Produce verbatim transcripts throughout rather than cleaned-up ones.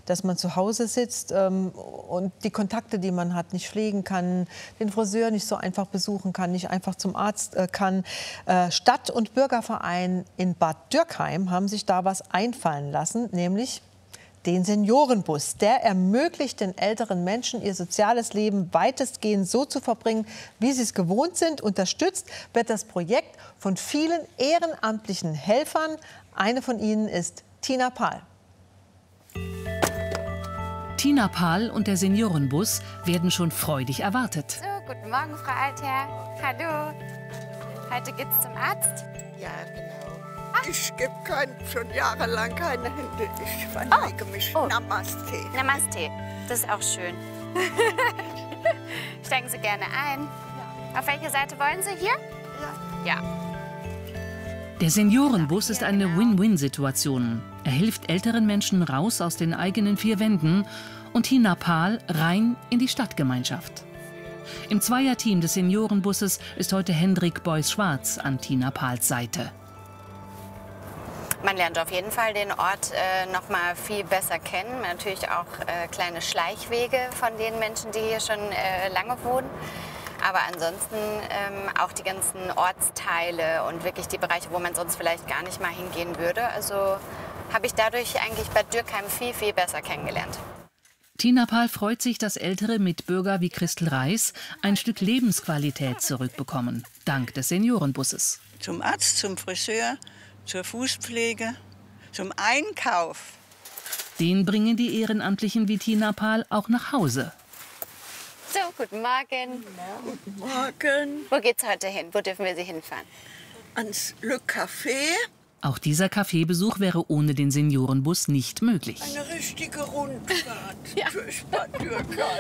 dass man zu Hause sitzt ähm, und die Kontakte, die man hat, nicht pflegen kann, den Friseur nicht so einfach besuchen kann, nicht einfach zum Arzt äh, kann. Äh, Stadt- und Bürgerverein in Bad Dürkheim haben sich da was einfallen lassen, nämlich den Seniorenbus. Der ermöglicht den älteren Menschen, ihr soziales Leben weitestgehend so zu verbringen, wie sie es gewohnt sind. Unterstützt wird das Projekt von vielen ehrenamtlichen Helfern. Eine von ihnen ist Tina Pahl. Tina Pahl und der Seniorenbus werden schon freudig erwartet. So, guten Morgen, Frau Altherr. Hallo. Heute geht's zum Arzt? Ja, genau. Ich gebe kein, schon jahrelang keine Hände. Ich verneige oh. mich. Oh. Namaste. Namaste. Das ist auch schön. Steigen Sie gerne ein. Ja. Auf welche Seite wollen Sie? Hier? Ja. Ja. Der Seniorenbus ist eine Win-Win-Situation. Er hilft älteren Menschen raus aus den eigenen vier Wänden und Tina Pahl rein in die Stadtgemeinschaft. Im Zweierteam des Seniorenbusses ist heute Hendrik Beuys-Schwarz an Tina Pahls Seite. Man lernt auf jeden Fall den Ort äh, noch mal viel besser kennen. Natürlich auch äh, kleine Schleichwege von den Menschen, die hier schon äh, lange wohnen. Aber ansonsten ähm, auch die ganzen Ortsteile und wirklich die Bereiche, wo man sonst vielleicht gar nicht mal hingehen würde. Also habe ich dadurch eigentlich Bad Dürkheim viel, viel besser kennengelernt. Tina Pahl freut sich, dass ältere Mitbürger wie Christel Reis ein Stück Lebensqualität zurückbekommen, dank des Seniorenbusses. Zum Arzt, zum Friseur, zur Fußpflege, zum Einkauf. Den bringen die Ehrenamtlichen wie Tina Pahl auch nach Hause. So, guten Morgen. Guten Morgen. Wo geht's heute hin? Wo dürfen wir Sie hinfahren? Ans Le Café. Auch dieser Kaffeebesuch wäre ohne den Seniorenbus nicht möglich. Eine richtige Rundfahrt Ja. durch Bad Dürkheim.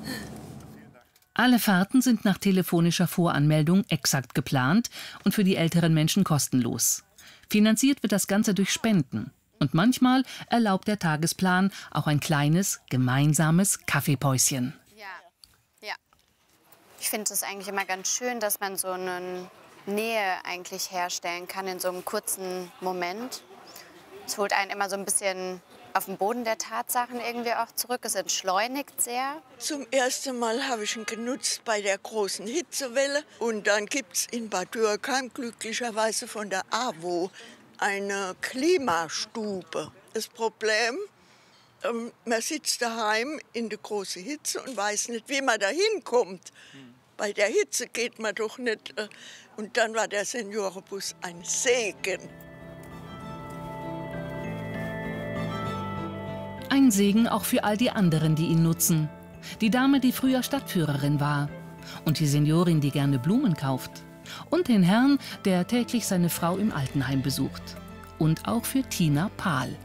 Alle Fahrten sind nach telefonischer Voranmeldung exakt geplant und für die älteren Menschen kostenlos. Finanziert wird das Ganze durch Spenden. Und manchmal erlaubt der Tagesplan auch ein kleines, gemeinsames Kaffeepäuschen. Ja, ja. Ich finde es eigentlich immer ganz schön, dass man so eine Nähe eigentlich herstellen kann in so einem kurzen Moment. Es holt einen immer so ein bisschen auf den Boden der Tatsachen irgendwie auch zurück. Es entschleunigt sehr. Zum ersten Mal habe ich ihn genutzt bei der großen Hitzewelle. Und dann gibt es in Bad Dürkheim glücklicherweise von der A W O eine Klimastube. Das Problem, ähm, man sitzt daheim in der großen Hitze und weiß nicht, wie man da hinkommt. Hm. Bei der Hitze geht man doch nicht. Äh, und dann war der Seniorenbus ein Segen. Ein Segen auch für all die anderen, die ihn nutzen. Die Dame, die früher Stadtführerin war. Und die Seniorin, die gerne Blumen kauft. Und den Herrn, der täglich seine Frau im Altenheim besucht. Und auch für Tina Pahl.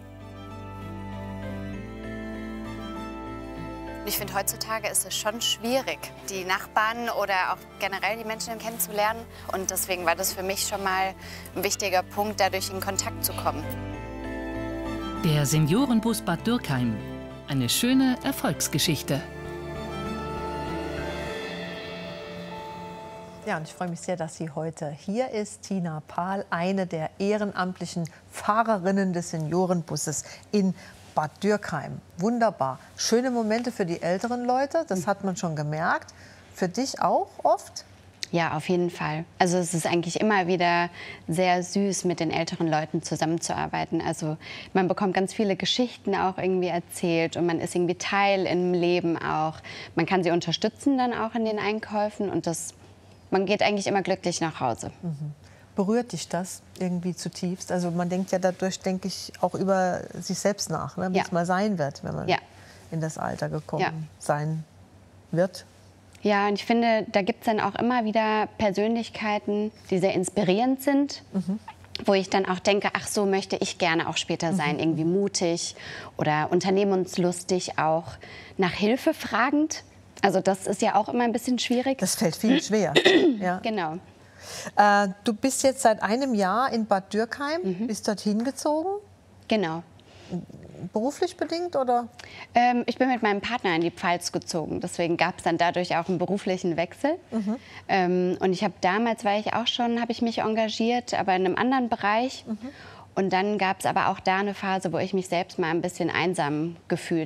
Ich finde, heutzutage ist es schon schwierig, die Nachbarn oder auch generell die Menschen kennenzulernen. Und deswegen war das für mich schon mal ein wichtiger Punkt, dadurch in Kontakt zu kommen. Der Seniorenbus Bad Dürkheim. Eine schöne Erfolgsgeschichte. Ja, und ich freue mich sehr, dass sie heute hier ist. Tina Pahl, eine der ehrenamtlichen Fahrerinnen des Seniorenbusses in Bad Dürkheim. Wunderbar. Schöne Momente für die älteren Leute, das hat man schon gemerkt. Für dich auch oft? Ja, auf jeden Fall. Also es ist eigentlich immer wieder sehr süß, mit den älteren Leuten zusammenzuarbeiten. Also man bekommt ganz viele Geschichten auch irgendwie erzählt und man ist irgendwie Teil im Leben auch. Man kann sie unterstützen dann auch in den Einkäufen und das, man geht eigentlich immer glücklich nach Hause. Mhm. Berührt dich das irgendwie zutiefst? Also man denkt ja dadurch, denke ich, auch über sich selbst nach, ne? Wie Ja. es mal sein wird, wenn man Ja. in das Alter gekommen Ja. sein wird. Ja, und ich finde, da gibt es dann auch immer wieder Persönlichkeiten, die sehr inspirierend sind, mhm. wo ich dann auch denke, ach, so möchte ich gerne auch später sein, mhm. irgendwie mutig oder unternehmenslustig, auch nach Hilfe fragend. Also das ist ja auch immer ein bisschen schwierig. Das fällt vielen schwer. Ja. Genau. Äh, du bist jetzt seit einem Jahr in Bad Dürkheim, Mhm. bist dorthin gezogen, Genau. beruflich bedingt oder? Ähm, ich bin mit meinem Partner in die Pfalz gezogen. Deswegen gab es dann dadurch auch einen beruflichen Wechsel. Mhm. Ähm, und ich habe damals, war ich auch schon, habe ich mich engagiert, aber in einem anderen Bereich. Mhm. Und dann gab es aber auch da eine Phase, wo ich mich selbst mal ein bisschen einsam gefühlt